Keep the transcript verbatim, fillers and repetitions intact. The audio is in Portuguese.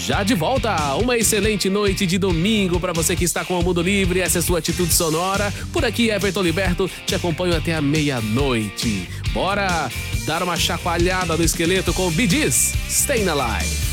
Já de volta, uma excelente noite de domingo para você que está com o Mundo Livre. Essa é sua atitude sonora. Por aqui, Everton Liberto, te acompanho até a meia-noite. Bora dar uma chacoalhada no esqueleto com Bee Gees, Staying Alive.